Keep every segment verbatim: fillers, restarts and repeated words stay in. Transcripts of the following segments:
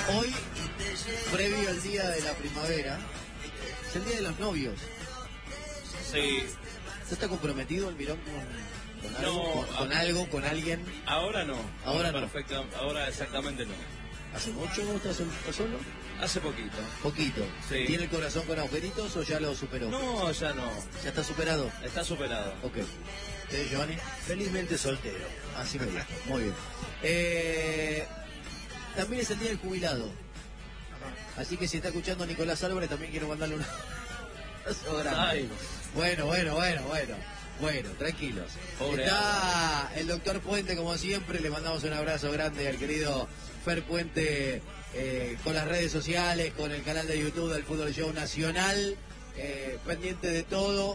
Hoy, previo al día de la primavera, es el día de los novios. Sí. ¿Usted está comprometido, Almirón, con, con, No, algo, con, con a- algo, con alguien? Ahora no. Ahora no. Perfecto. Ahora exactamente no. ¿Hace mucho estás, estás solo? Hace poquito. Poquito. Sí. ¿Tiene el corazón con agujeritos o ya lo superó? No, ya no. ¿Ya está superado? Está superado. Ok. ¿Usted, Giovanni? Felizmente soltero. Así me gusta. Muy bien. Eh, también es el día del jubilado. Así que si está escuchando a Nicolás Álvarez, también quiero mandarle un abrazo grande. Ay. Bueno, bueno, bueno, bueno. Bueno, tranquilos. Pobre Está el doctor Puente, como siempre. Le mandamos un abrazo grande al querido Fer Puente, eh, con las redes sociales, con el canal de YouTube del Fútbol Show Nacional, eh, pendiente de todo,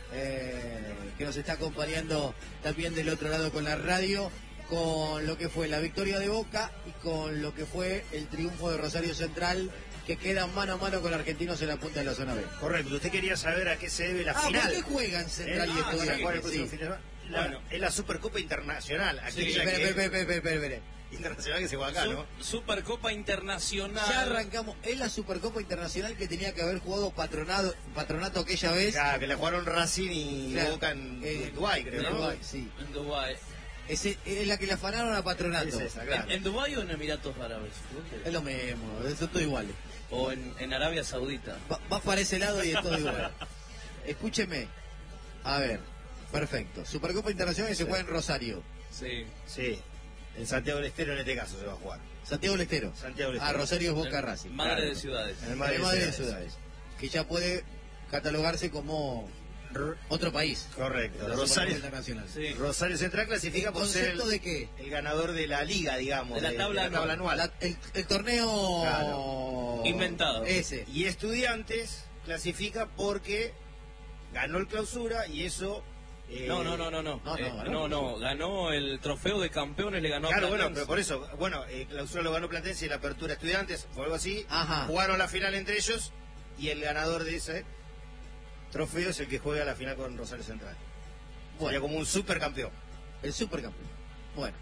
eh, que nos está acompañando también del otro lado con la radio, con lo que fue la victoria de Boca y con lo que fue el triunfo de Rosario Central, que queda mano a mano con Argentinos en la punta de la zona B. Correcto, usted quería saber a qué se debe la Ah, final. ¿por qué juegan Central Eh, y ah, ¿para Estudiantes? jugar el próximo Sí. fin de semana? La- Bueno. es la Supercopa Internacional. Aquí Sí, la Espere, que- espere, espere, espere, espere, espere. Internacional que se juega acá, Su- ¿no? Supercopa Internacional. Ya arrancamos. Es la Supercopa Internacional que tenía que haber jugado Patronato, Patronato aquella vez. Ya, que la jugaron Racing y Claro. Boca en Eh, Dubái, creo, en ¿no? Dubái, sí. En Dubái. Ese, es la que le afanaron a Patronato. Es esa, claro. ¿En, en Dubái o en Emiratos Árabes? ¿Dónde? Es lo mismo, son todos iguales. O en, en Arabia Saudita. Va, va para ese lado y es todo igual. Escúcheme. A ver, perfecto. Supercopa Internacional que se juega en Rosario. Sí. Sí, en Santiago del Estero en este caso se va a jugar. Santiago del Estero. Santiago del A Estero. Rosario es Boca En Racing. Madre claro. de ciudades. En el En Madre el de Madre de Ciudades. Ciudades. Que ya puede catalogarse como R- otro país. Correcto. La Rosario, Supercopa Internacional. Sí. Rosario Central clasifica ¿El por ser el, concepto de qué? el ganador de la liga, digamos. De la tabla anual. anual. La- el, el torneo Claro. Inventado. Ese. Y Estudiantes clasifica porque ganó el clausura y eso... eh, No, no, no, no, no. No, no, Eh, ganó. no, no, ganó el trofeo de campeones, le ganó Claro, a bueno, Platense. pero por eso, bueno, eh, clausura lo ganó Platense y la apertura Estudiantes, o algo así. Ajá. Jugaron la final entre ellos y el ganador de ese trofeo es el que juega la final con Rosario Central. Bueno. Sería como un supercampeón. El supercampeón. Bueno.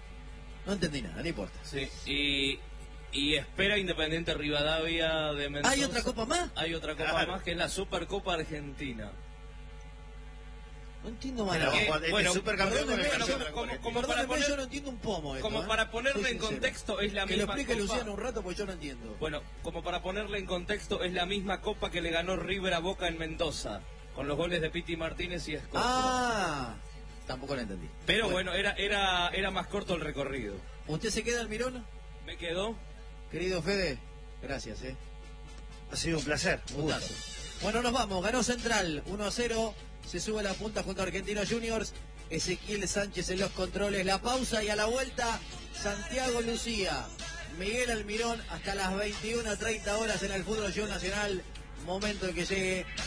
No entendí nada, no importa. Sí, y, y espera Independiente Rivadavia de Mendoza. ¿Hay otra copa más? Hay otra copa Claro. más que es la Supercopa Argentina. No entiendo más Pero, nada. que- Juan, este bueno, supercampeón con el perdóneme, campeón yo- de la como- Copa como Argentina. para Perdóneme, poner- yo no entiendo un pomo esto, Como ¿eh? para ponerle Soy en sincero. contexto, es la Que lo misma explique copa. Luciano un rato porque yo no entiendo. Bueno, como para ponerle en contexto, es la misma copa que le ganó River a Boca en Mendoza, con los goles de Piti Martínez y Escoto. Ah, tampoco lo entendí. Pero bueno, era, era, era más corto el recorrido. ¿Usted se queda, Almirón? Me quedó. Querido Fede, gracias, eh. Ha sido un placer. un gusto. Gustazo. Bueno, nos vamos. Ganó Central uno a cero. Se sube a la punta junto a Argentinos Juniors. Ezequiel Sánchez en los controles. La pausa y a la vuelta, Santiago Lucía. Miguel Almirón hasta las veintiuna treinta horas en el Fútbol Show Nacional. Momento en que llegue